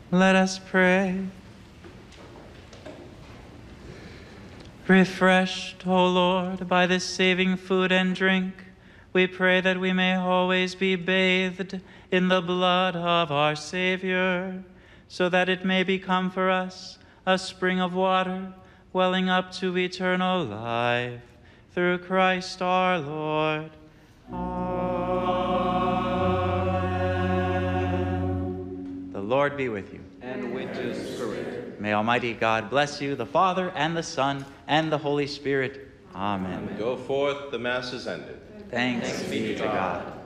Let us pray. Refreshed, O Lord, by this saving food and drink, we pray that we may always be bathed in the blood of our Savior, so that it may become for us a spring of water welling up to eternal life. Through Christ our Lord. Amen. The Lord be with you. And with your spirit. May Almighty God bless you, the Father, and the Son, and the Holy Spirit. Amen. Go forth, the Mass is ended. Thanks be to God.